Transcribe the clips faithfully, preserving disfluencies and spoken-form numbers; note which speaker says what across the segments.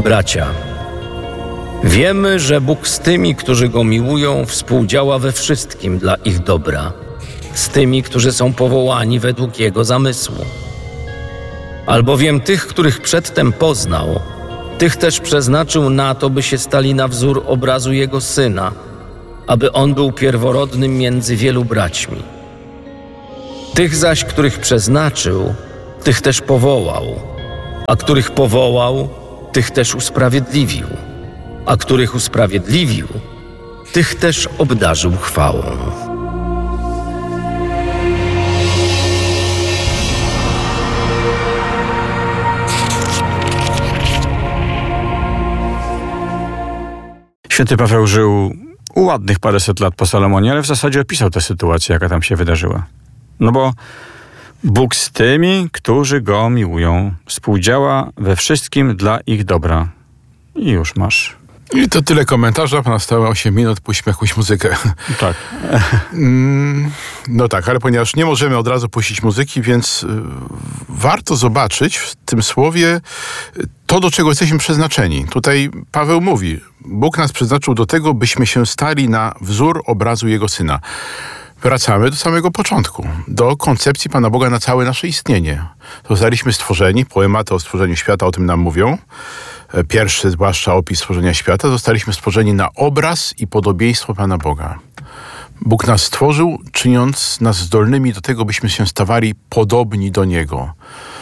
Speaker 1: Bracia, wiemy, że Bóg z tymi, którzy Go miłują, współdziała we wszystkim dla ich dobra, z tymi, którzy są powołani według Jego zamysłu. Albowiem tych, których przedtem poznał, tych też przeznaczył na to, by się stali na wzór obrazu Jego Syna, aby On był pierworodnym między wielu braćmi. Tych zaś, których przeznaczył, tych też powołał, a których powołał, tych też usprawiedliwił, a których usprawiedliwił, tych też obdarzył chwałą.
Speaker 2: Święty Paweł żył ładnych paręset lat po Salomonie, ale w zasadzie opisał tę sytuację, jaka tam się wydarzyła. No bo Bóg z tymi, którzy Go miłują, współdziała we wszystkim dla ich dobra. I już masz.
Speaker 3: I to tyle komentarza, nastałe osiem minut, puśćmy jakąś muzykę.
Speaker 2: Tak.
Speaker 3: Mm, no tak, ale ponieważ nie możemy od razu puścić muzyki, więc y, warto zobaczyć w tym słowie to, do czego jesteśmy przeznaczeni. Tutaj Paweł mówi, Bóg nas przeznaczył do tego, byśmy się stali na wzór obrazu Jego Syna. Wracamy do samego początku, do koncepcji Pana Boga na całe nasze istnienie. Zostaliśmy stworzeni, poematy o stworzeniu świata o tym nam mówią. Pierwszy, zwłaszcza opis stworzenia świata, zostaliśmy stworzeni na obraz i podobieństwo Pana Boga. Bóg nas stworzył, czyniąc nas zdolnymi do tego, byśmy się stawali podobni do Niego.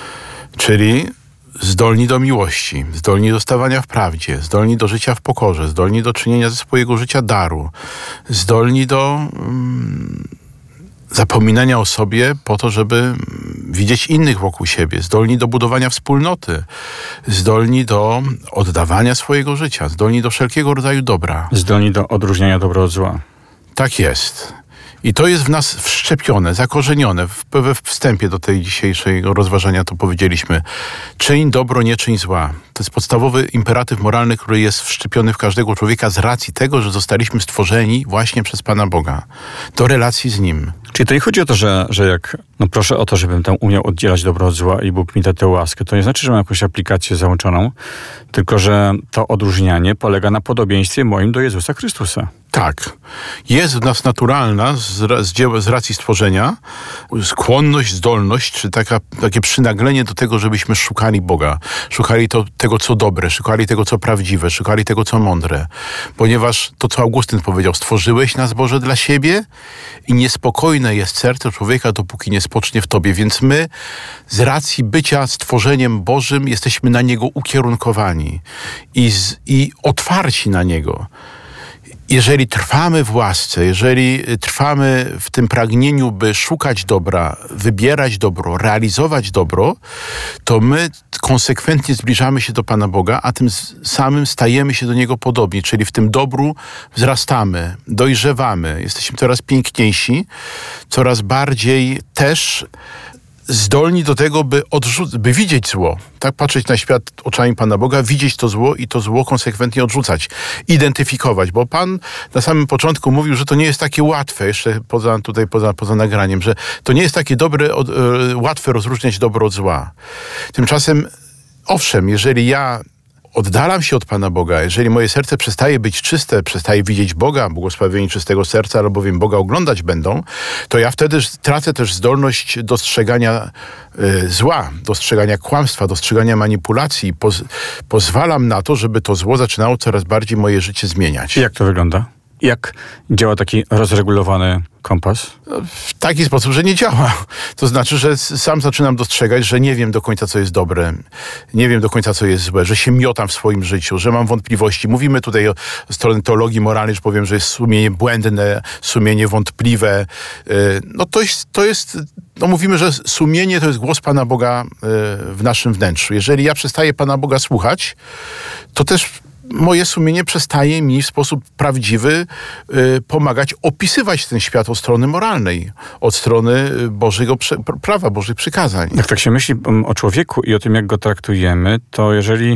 Speaker 3: Czyli zdolni do miłości, zdolni do stawania w prawdzie, zdolni do życia w pokorze, zdolni do czynienia ze swojego życia daru, zdolni do mm, zapominania o sobie po to, żeby widzieć innych wokół siebie, zdolni do budowania wspólnoty, zdolni do oddawania swojego życia, zdolni do wszelkiego rodzaju dobra.
Speaker 2: Zdolni do odróżniania dobra od zła.
Speaker 3: Tak jest. I to jest w nas wszczepione, zakorzenione. We wstępie do tej dzisiejszego rozważania to powiedzieliśmy. Czyń dobro, nie czyń zła. To jest podstawowy imperatyw moralny, który jest wszczepiony w każdego człowieka z racji tego, że zostaliśmy stworzeni właśnie przez Pana Boga. Do relacji z Nim.
Speaker 2: Czyli to nie chodzi o to, że, że jak no proszę o to, żebym tam umiał oddzielać dobro od zła i Bóg mi da tę łaskę. To nie znaczy, że mam jakąś aplikację załączoną, tylko że to odróżnianie polega na podobieństwie moim do Jezusa Chrystusa.
Speaker 3: Tak. Jest w nas naturalna, z, z, dzieł, z racji stworzenia, skłonność, zdolność, czy taka, takie przynaglenie do tego, żebyśmy szukali Boga. Szukali to, tego, co dobre, szukali tego, co prawdziwe, szukali tego, co mądre. Ponieważ to, co Augustyn powiedział, stworzyłeś nas, Boże, dla siebie i niespokojne jest serce człowieka, dopóki nie spocznie w Tobie. Więc my z racji bycia stworzeniem Bożym jesteśmy na Niego ukierunkowani i, z, i otwarci na Niego. Jeżeli trwamy w łasce, jeżeli trwamy w tym pragnieniu, by szukać dobra, wybierać dobro, realizować dobro, to my konsekwentnie zbliżamy się do Pana Boga, a tym samym stajemy się do Niego podobni, czyli w tym dobru wzrastamy, dojrzewamy, jesteśmy coraz piękniejsi, coraz bardziej też zdolni do tego, by, odrzu- by widzieć zło. Tak patrzeć na świat oczami Pana Boga, widzieć to zło i to zło konsekwentnie odrzucać. Identyfikować, bo Pan na samym początku mówił, że to nie jest takie łatwe, jeszcze poza, tutaj poza, poza nagraniem, że to nie jest takie dobre, od, e, łatwe rozróżniać dobro od zła. Tymczasem, owszem, jeżeli ja oddalam się od Pana Boga, jeżeli moje serce przestaje być czyste, przestaje widzieć Boga, błogosławieni czystego serca, albowiem Boga oglądać będą, to ja wtedy tracę też zdolność dostrzegania y, zła, dostrzegania kłamstwa, dostrzegania manipulacji. Poz, pozwalam na to, żeby to zło zaczynało coraz bardziej moje życie zmieniać.
Speaker 2: Jak to wygląda? Jak działa taki rozregulowany kompas?
Speaker 3: W taki sposób, że nie działa. To znaczy, że sam zaczynam dostrzegać, że nie wiem do końca, co jest dobre, nie wiem do końca, co jest złe, że się miotam w swoim życiu, że mam wątpliwości. Mówimy tutaj o stronie teologii moralnej, że powiem, że jest sumienie błędne, sumienie wątpliwe. No to jest, to jest no mówimy, że sumienie to jest głos Pana Boga w naszym wnętrzu. Jeżeli ja przestaję Pana Boga słuchać, to też moje sumienie przestaje mi w sposób prawdziwy y, pomagać opisywać ten świat od strony moralnej, od strony Bożego prze, prawa, Bożych przykazań.
Speaker 2: Jak tak się myśli o człowieku i o tym, jak go traktujemy, to jeżeli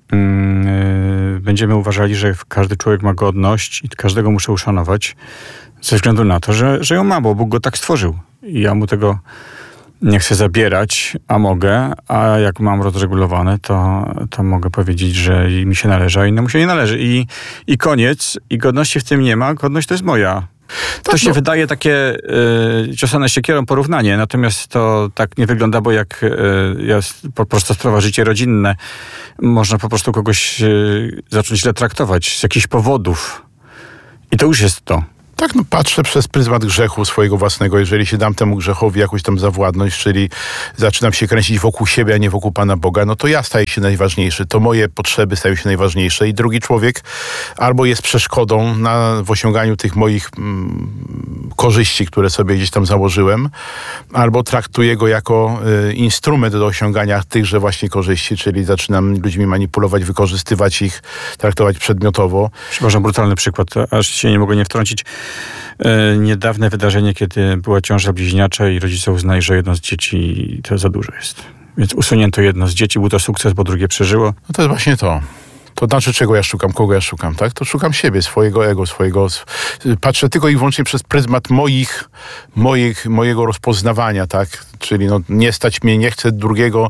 Speaker 2: yy, będziemy uważali, że każdy człowiek ma godność i każdego muszę uszanować, ze względu na to, że, że ją ma, bo Bóg go tak stworzył i ja mu tego nie chcę zabierać, a mogę, a jak mam rozregulowane, to, to mogę powiedzieć, że mi się należy, a innemu się nie należy. I, i koniec. I godności w tym nie ma. Godność to jest moja. To
Speaker 3: Tak,
Speaker 2: się
Speaker 3: no.
Speaker 2: wydaje takie y, ciosane siekierą porównanie, natomiast to tak nie wygląda, bo jak y, jest po prostu sprawa życie rodzinne, można po prostu kogoś y, zacząć źle traktować z jakichś powodów. I to już jest to.
Speaker 3: Tak, no patrzę przez pryzmat grzechu swojego własnego. Jeżeli się dam temu grzechowi jakoś tam zawładnąć, czyli zaczynam się kręcić wokół siebie, a nie wokół Pana Boga, no to ja staję się najważniejszy. To moje potrzeby stają się najważniejsze. I drugi człowiek albo jest przeszkodą na, w osiąganiu tych moich mm, korzyści, które sobie gdzieś tam założyłem, albo traktuję go jako y, instrument do osiągania tychże właśnie korzyści, czyli zaczynam ludźmi manipulować, wykorzystywać ich, traktować przedmiotowo.
Speaker 2: Przepraszam, brutalny przykład, aż się nie mogę nie wtrącić. E, niedawne wydarzenie, kiedy była ciąża bliźniacza i rodzice uznali, że jedno z dzieci to za dużo jest. Więc usunięto jedno z dzieci, był to sukces, bo drugie przeżyło.
Speaker 3: No to jest właśnie to. To znaczy, czego ja szukam, kogo ja szukam, tak? To szukam siebie, swojego ego, swojego... Patrzę tylko i wyłącznie przez pryzmat moich, moich, mojego rozpoznawania, tak? Czyli no, nie stać mnie, nie chcę drugiego,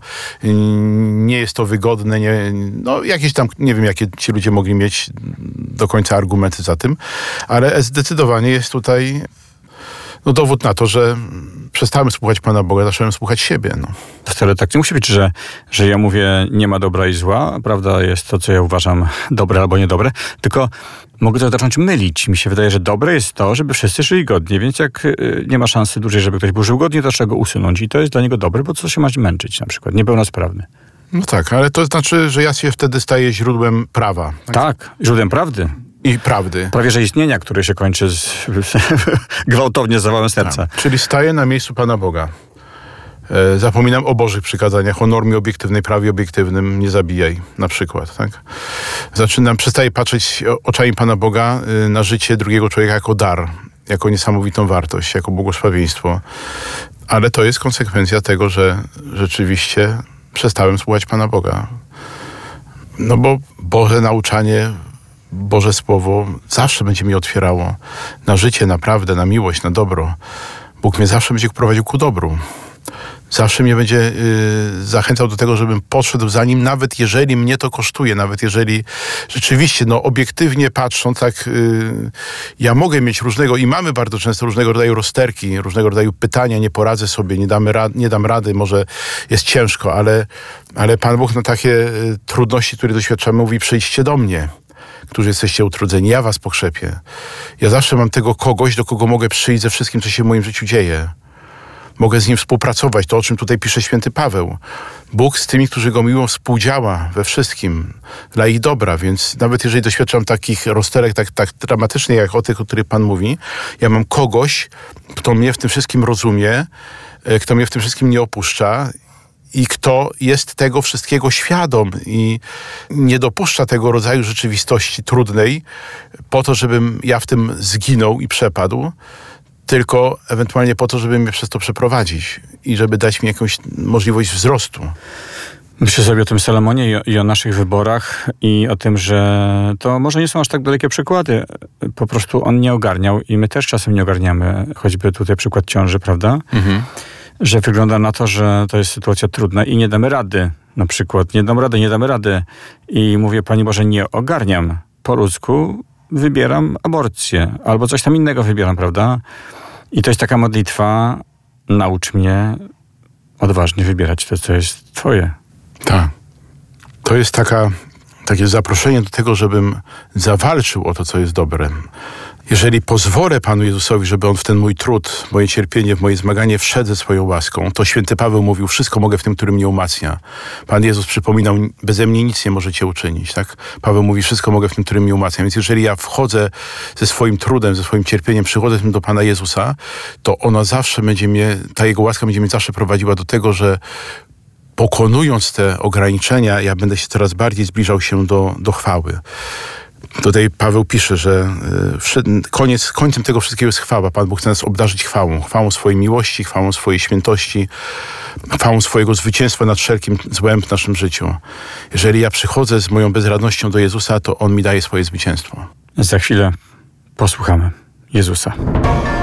Speaker 3: nie jest to wygodne, nie, no jakieś tam, nie wiem, jakie ci ludzie mogli mieć do końca argumenty za tym, ale zdecydowanie jest tutaj no, dowód na to, że przestałem słuchać Pana Boga, zacząłem słuchać siebie, no.
Speaker 2: Wcale tak nie musi być, że, że ja mówię, nie ma dobra i zła. Prawda jest to, co ja uważam dobre albo niedobre. Tylko mogę to zacząć mylić. Mi się wydaje, że dobre jest to, żeby wszyscy żyli godnie. Więc jak y, nie ma szansy dłużej, żeby ktoś był żył godnie, to trzeba go usunąć. I to jest dla niego dobre, bo co się ma męczyć na przykład? Niepełnosprawny.
Speaker 3: No tak, ale to znaczy, że ja się wtedy staję źródłem prawa.
Speaker 2: Tak, tak, źródłem prawdy.
Speaker 3: I prawdy.
Speaker 2: Prawie że istnienia, które się kończy z, gwałtownie z zawałem serca.
Speaker 3: Tak. Czyli staję na miejscu Pana Boga. E, zapominam o Bożych przykazaniach, o normie obiektywnej, prawie obiektywnym, nie zabijaj, na przykład. Tak? Zaczynam, przestaję patrzeć oczami Pana Boga y, na życie drugiego człowieka jako dar, jako niesamowitą wartość, jako błogosławieństwo. Ale to jest konsekwencja tego, że rzeczywiście przestałem słuchać Pana Boga. No bo Boże nauczanie, Boże Słowo zawsze będzie mi otwierało na życie, na prawdę, na miłość, na dobro. Bóg mnie zawsze będzie prowadził ku dobru. Zawsze mnie będzie y, zachęcał do tego, żebym podszedł za Nim, nawet jeżeli mnie to kosztuje, nawet jeżeli rzeczywiście, no obiektywnie patrząc, tak, y, ja mogę mieć różnego i mamy bardzo często różnego rodzaju rozterki, różnego rodzaju pytania, nie poradzę sobie, nie, damy ra- nie dam rady, może jest ciężko, ale, ale Pan Bóg na takie y, trudności, które doświadczamy, mówi: przyjdźcie do mnie, którzy jesteście utrudzeni, ja was pokrzepię. Ja zawsze mam tego kogoś, do kogo mogę przyjść ze wszystkim, co się w moim życiu dzieje. Mogę z nim współpracować, to o czym tutaj pisze święty Paweł. Bóg z tymi, którzy go miłują, współdziała we wszystkim dla ich dobra, więc nawet jeżeli doświadczam takich rozterek tak, tak dramatycznych, jak o tych, o których Pan mówi, ja mam kogoś, kto mnie w tym wszystkim rozumie, kto mnie w tym wszystkim nie opuszcza i kto jest tego wszystkiego świadom i nie dopuszcza tego rodzaju rzeczywistości trudnej po to, żebym ja w tym zginął i przepadł, tylko ewentualnie po to, żeby mnie przez to przeprowadzić i żeby dać mi jakąś możliwość wzrostu.
Speaker 2: Myślę sobie o tym Salomonie i o, i o naszych wyborach i o tym, że to może nie są aż tak dalekie przykłady. Po prostu on nie ogarniał i my też czasem nie ogarniamy, choćby tutaj przykład ciąży, prawda? Mhm. Że wygląda na to, że to jest sytuacja trudna i nie damy rady. Na przykład nie dam rady, nie damy rady. I mówię: Panie Boże, nie ogarniam. Po ludzku wybieram aborcję albo coś tam innego wybieram, prawda? I to jest taka modlitwa: naucz mnie odważnie wybierać to, co jest Twoje.
Speaker 3: Tak. To jest taka, takie zaproszenie do tego, żebym zawalczył o to, co jest dobre. Jeżeli pozwolę Panu Jezusowi, żeby On w ten mój trud, moje cierpienie, w moje zmaganie wszedł ze swoją łaską, to święty Paweł mówił: wszystko mogę w tym, który mnie umacnia. Pan Jezus przypominał: beze mnie nic nie możecie uczynić. Tak? Paweł mówi: wszystko mogę w tym, który mnie umacnia. Więc jeżeli ja wchodzę ze swoim trudem, ze swoim cierpieniem, przychodzę z tym do Pana Jezusa, to ona zawsze będzie mnie, ta Jego łaska będzie mnie zawsze prowadziła do tego, że pokonując te ograniczenia, ja będę się coraz bardziej zbliżał się do, do chwały. Tutaj Paweł pisze, że y, koniec, końcem tego wszystkiego jest chwała. Pan Bóg chce nas obdarzyć chwałą. Chwałą swojej miłości, chwałą swojej świętości, chwałą swojego zwycięstwa nad wszelkim złem w naszym życiu. Jeżeli ja przychodzę z moją bezradnością do Jezusa, to On mi daje swoje zwycięstwo.
Speaker 2: Za chwilę posłuchamy Jezusa.